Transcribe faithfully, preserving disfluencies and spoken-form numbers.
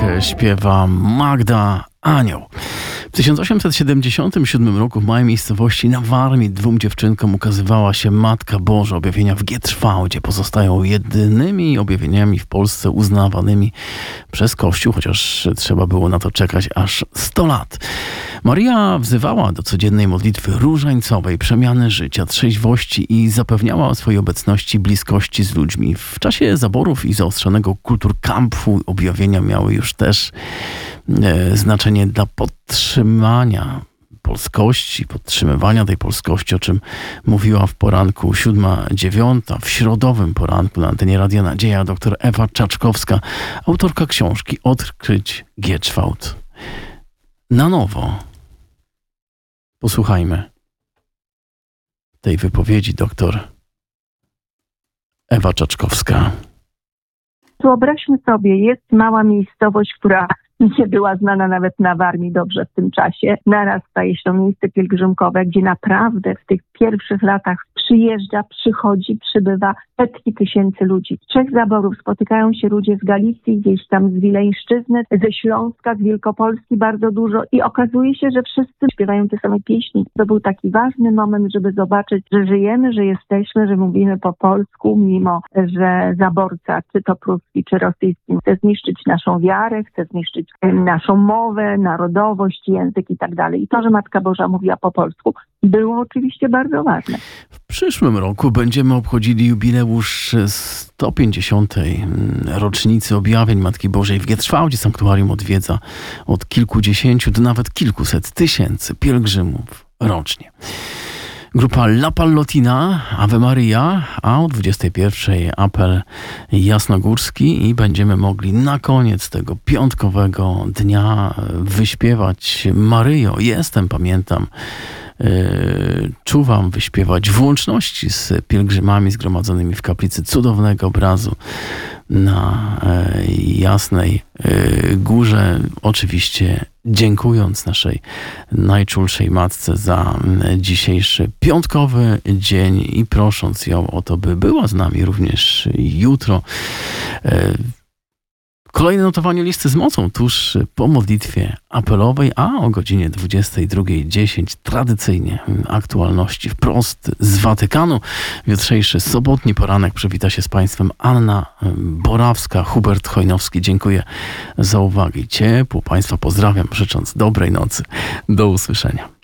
śpiewa Magda Anioł. W tysiąc osiemset siedemdziesiątym siódmym roku w małej miejscowości na Warmii dwóm dziewczynkom ukazywała się Matka Boża. Objawienia w Gietrzwałdzie pozostają jedynymi objawieniami w Polsce uznawanymi przez Kościół, chociaż trzeba było na to czekać aż sto lat. Maria wzywała do codziennej modlitwy różańcowej, przemiany życia, trzeźwości i zapewniała o swojej obecności, bliskości z ludźmi. W czasie zaborów i zaostrzonego kulturkampu objawienia miały już też e, znaczenie dla podtrzymania polskości, podtrzymywania tej polskości, o czym mówiła w poranku siódma dziewiąta, w środowym poranku na antenie Radia Nadzieja dr Ewa Czaczkowska, autorka książki Odkryć Gietrzwałd na nowo. Posłuchajmy tej wypowiedzi doktor Ewa Czaczkowska. Wyobraźmy sobie, jest mała miejscowość, która nie była znana nawet na Warmii dobrze w tym czasie. Naraz staje się to miejsce pielgrzymkowe, gdzie naprawdę w tych pierwszych latach przyjeżdża, przychodzi, przybywa setki tysięcy ludzi. Z trzech zaborów spotykają się ludzie z Galicji, gdzieś tam z Wileńszczyzny, ze Śląska, z Wielkopolski bardzo dużo i okazuje się, że wszyscy śpiewają te same pieśni. To był taki ważny moment, żeby zobaczyć, że żyjemy, że jesteśmy, że mówimy po polsku, mimo że zaborca, czy to pruski, czy rosyjski, chce zniszczyć naszą wiarę, chce zniszczyć naszą mowę, narodowość, język i tak dalej. I to, że Matka Boża mówiła po polsku, było oczywiście bardzo ważne. W przyszłym roku będziemy obchodzili jubileusz sto pięćdziesiątej rocznicy objawień Matki Bożej w Gietrzwałdzie. Sanktuarium odwiedza od kilkudziesięciu do nawet kilkuset tysięcy pielgrzymów rocznie. Grupa La Pallotina, Ave Maria, a o dwudziestej pierwszej apel jasnogórski i będziemy mogli na koniec tego piątkowego dnia wyśpiewać Maryjo, jestem, pamiętam, yy, czuwam, wyśpiewać w łączności z pielgrzymami zgromadzonymi w kaplicy cudownego obrazu na yy, Jasnej yy, Górze. Oczywiście dziękując naszej najczulszej Matce za dzisiejszy piątkowy dzień i prosząc ją o to, by była z nami również jutro. Kolejne notowanie listy z mocą tuż po modlitwie apelowej, a o godzinie dwudziestej drugiej dziesięć tradycyjnie aktualności wprost z Watykanu. W jutrzejszy sobotni poranek przywita się z Państwem Anna Borawska, Hubert Chojnowski. Dziękuję za uwagę i ciepło Państwa pozdrawiam, życząc dobrej nocy. Do usłyszenia.